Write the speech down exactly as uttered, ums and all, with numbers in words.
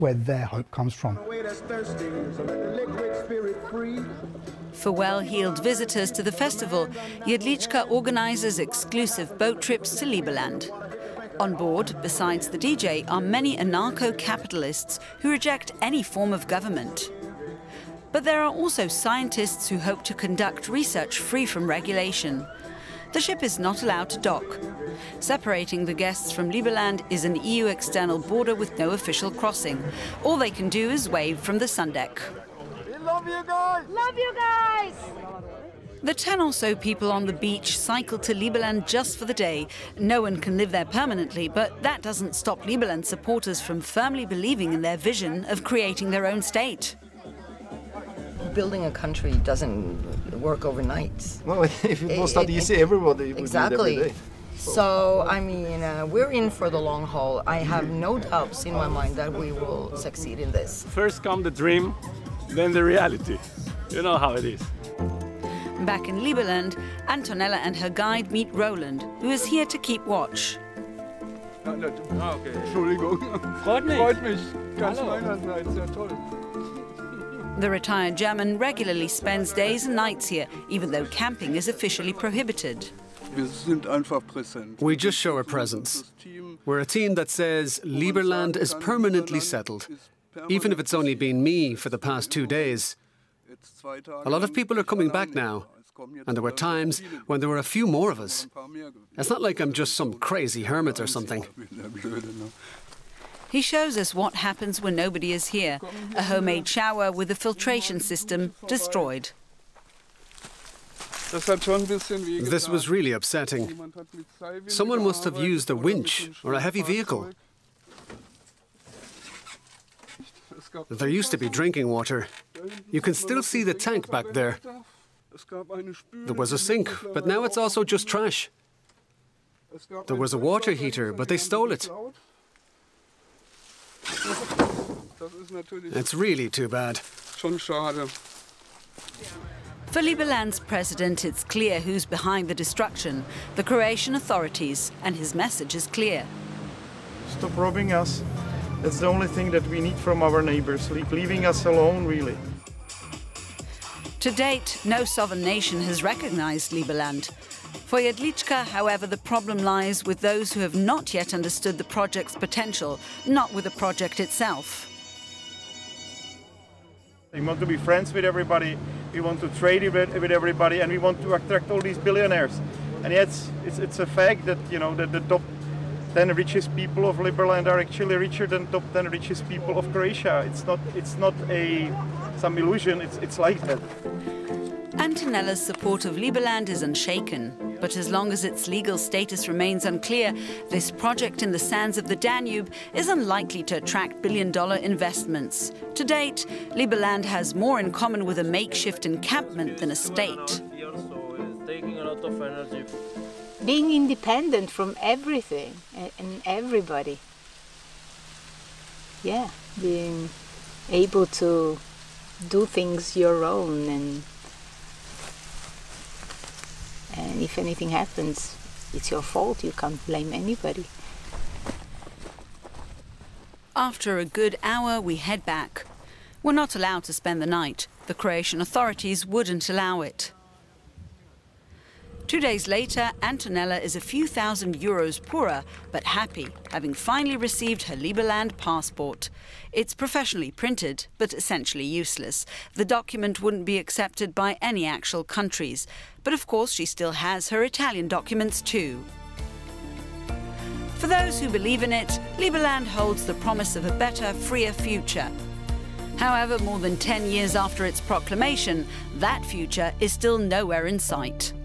where their hope comes from. For well-heeled visitors to the festival, Jedlička organizes exclusive boat trips to Liberland. On board, besides the D J, are many anarcho-capitalists who reject any form of government. But there are also scientists who hope to conduct research free from regulation. The ship is not allowed to dock. Separating the guests from Liberland is an E U external border with no official crossing. All they can do is wave from the sun deck. We love you guys! Love you guys! The ten or so people on the beach cycle to Liberland just for the day. No one can live there permanently, but that doesn't stop Liberland supporters from firmly believing in their vision of creating their own state. Building a country doesn't work overnight. Well, if it was that easy, everybody would exactly. do it every day. So, I mean, uh, we're in for the long haul. I have no doubts in my mind that we will succeed in this. First come the dream, then the reality. You know how it is. Back in Liberland, Antonella and her guide meet Roland, who is here to keep watch. Entschuldigung. Freut mich. Freut mich. Ganz meinerseits. Sehr toll. The retired German regularly spends days and nights here, even though camping is officially prohibited. We just show our presence. We're a team that says Liberland is permanently settled, even if it's only been me for the past two days. A lot of people are coming back now, and there were times when there were a few more of us. It's not like I'm just some crazy hermit or something. He shows us what happens when nobody is here. A homemade shower with a filtration system destroyed. This was really upsetting. Someone must have used a winch or a heavy vehicle. There used to be drinking water. You can still see the tank back there. There was a sink, but now it's also just trash. There was a water heater, but they stole it. It's really too bad. For Liberland's president, it's clear who's behind the destruction, the Croatian authorities, and his message is clear. Stop robbing us. That's the only thing that we need from our neighbors, leaving us alone, really. To date, no sovereign nation has recognized Liberland. For Jedlička, however, the problem lies with those who have not yet understood the project's potential, not with the project itself. We want to be friends with everybody, we want to trade with everybody, and we want to attract all these billionaires. And yet, it's, it's, it's a fact that, you know, that the top ten richest people of Liberland are actually richer than top ten richest people of Croatia. It's not, it's not a, some illusion, it's, it's like that. Antonella's support of Liberland is unshaken, but as long as its legal status remains unclear, this project in the sands of the Danube is unlikely to attract billion-dollar investments. To date, Liberland has more in common with a makeshift encampment than a state. Being independent from everything and everybody. Yeah, being able to do things your own, and and if anything happens, it's your fault. You can't blame anybody. After a good hour, we head back. We're not allowed to spend the night. The Croatian authorities wouldn't allow it. Two days later, Antonella is a few thousand euros poorer, but happy, having finally received her Liberland passport. It's professionally printed, but essentially useless. The document wouldn't be accepted by any actual countries. But of course, she still has her Italian documents too. For those who believe in it, Liberland holds the promise of a better, freer future. However, more than ten years after its proclamation, that future is still nowhere in sight.